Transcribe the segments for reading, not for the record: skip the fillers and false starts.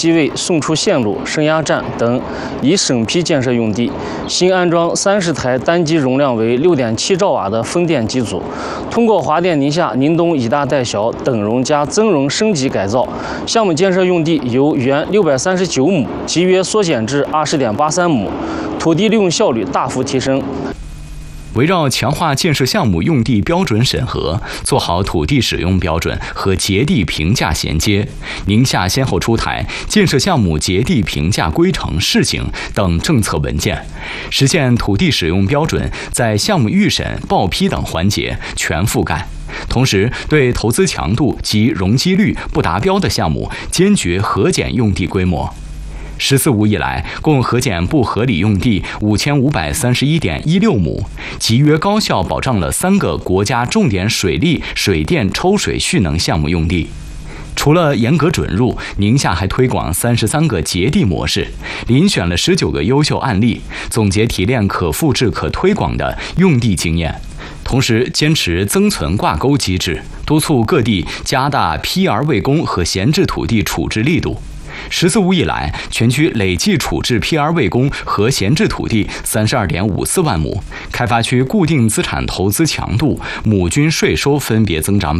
机位、送出线路、升压站等已审批建设用地，新安装30台单机容量为6.7兆瓦的风电机组，通过华电宁夏宁东以大带小等容加增容升级改造，项目建设用地由原639亩集约缩减至20.83亩，土地利用效率大幅提升。 围绕强化建设项目用地标准审核，做好土地使用标准和节地评价衔接，宁夏先后出台建设项目节地评价规程试行等政策文件，实现土地使用标准在项目预审、报批等环节全覆盖。同时，对投资强度及容积率不达标的项目，坚决核减用地规模。“14五”以来，共核减不合理用地5531.16亩，集约高效保障了3个国家重点水利、水电抽水蓄能项目用地。除了严格准入，宁夏还推广33个节地模式，遴选了19个优秀案例，总结提炼可复制、可推广的用地经验。同时，坚持增存挂钩机制，督促各地加大批而未供和闲置土地处置力度。“14五”以来，全区累计处置批而未供和闲置土地32.54万亩，开发区固定资产投资强度、亩均税收分别增长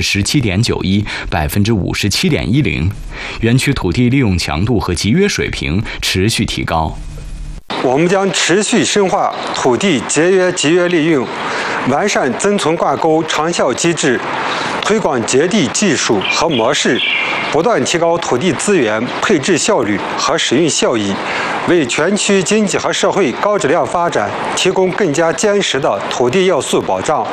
17.91%、57.10%，园区土地利用强度和集约水平持续提高。 我们将持续深化土地节约集约利用，完善增存挂钩长效机制，推广节地技术和模式，不断提高土地资源配置效率和使用效益，为全区经济和社会高质量发展提供更加坚实的土地要素保障。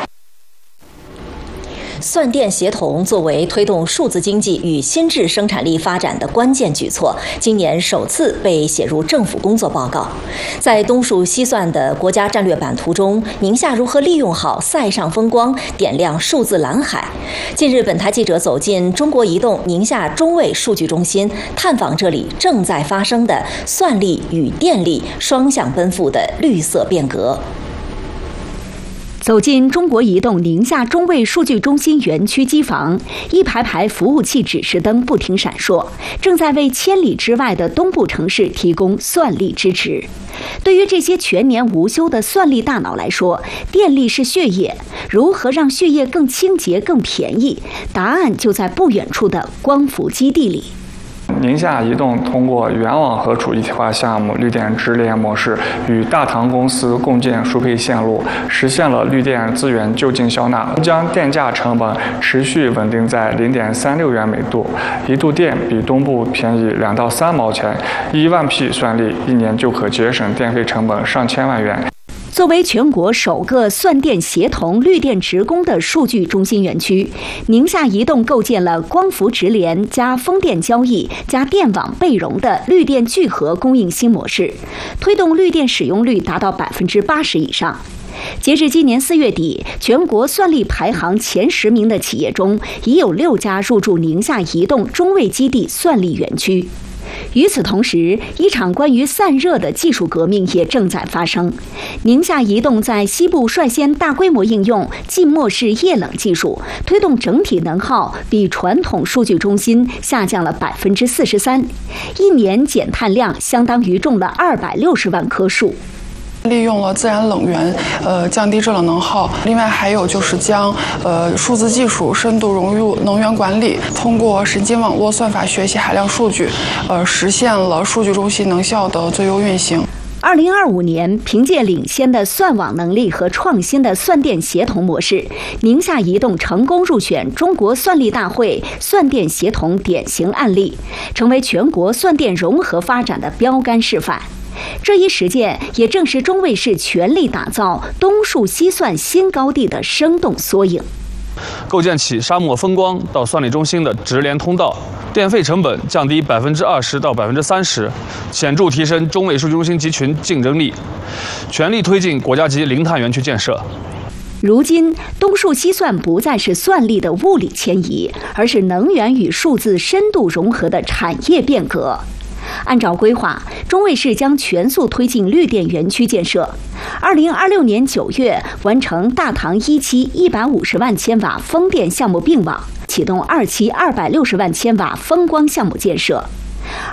算电协同作为推动数字经济与新质生产力发展的关键举措，今年首次被写入政府工作报告。在东数西算的国家战略版图中，宁夏如何利用好塞上风光，点亮数字蓝海？近日，本台记者走进中国移动宁夏中卫数据中心，探访这里正在发生的算力与电力双向奔赴的绿色变革。 走进中国移动宁夏中卫数据中心园区机房，一排排服务器指示灯不停闪烁，正在为千里之外的东部城市提供算力支持。对于这些全年无休的算力大脑来说，电力是血液，如何让血液更清洁、更便宜？答案就在不远处的光伏基地里。 宁夏移动通过原网和储一体化项目绿电直连模式，与大唐公司共建输配线路，实现了绿电资源就近消纳，将电价成本持续稳定在0.36元每度，一度电比东部便宜2到3毛钱，1万匹算力1年就可节省电费成本上千万元。 作为全国首个算电协同绿电直供的数据中心园区，宁夏移动构建了光伏直连加风电交易加电网备容的绿电聚合供应新模式，推动绿电使用率达到80%以上。截至今年4月底，全国算力排行前10名的企业中，已有6家入驻宁夏移动中卫基地算力园区。与此同时，一场关于散热的技术革命也正在发生。宁夏移动在西部率先大规模应用浸没式液冷技术，推动整体能耗比传统数据中心下降了43%，一年减碳量相当于种了260万棵树。 利用了自然冷源，降低制冷能耗。另外还有就是将数字技术深度融入能源管理，通过神经网络算法学习海量数据，实现了数据中心能效的最优运行。 2025年，凭借领先的算网能力和创新的算电协同模式，宁夏移动成功入选中国算力大会算电协同典型案例，成为全国算电融合发展的标杆示范。这一实践也正是中卫市全力打造东数西算新高地的生动缩影。 构建起沙漠风光到算力中心的直连通道，电费成本降低20%到30%，显著提升中卫数据中心集群竞争力，全力推进国家级零碳园区建设。 如今，东数西算不再是算力的物理迁移，而是能源与数字深度融合的产业变革。按照规划，中卫市将全速推进绿电园区建设。2026年9月完成大唐1期150万千瓦风电项目并网，启动2期260万千瓦风光项目建设。